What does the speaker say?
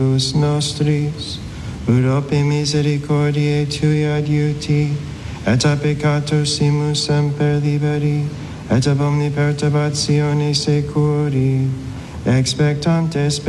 nostris, ut ope misericordiae Tui adiuti, et a peccatossimus semper liberi, et ab omni perturbatione securi, expectantes